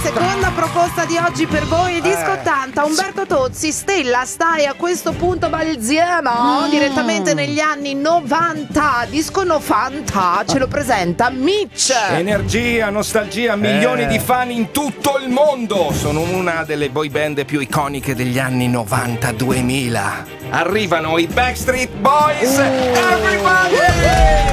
seconda proposta di oggi per voi è Disco 80. Umberto Tozzi, Stella, stai a questo punto balziano direttamente negli anni 90. Disco 90 ce lo presenta Mitch. Energia, nostalgia, milioni di fan in tutto il mondo. Sono una delle boy band più iconiche degli anni 90-2000. Arrivano i Backstreet Boys. Everybody!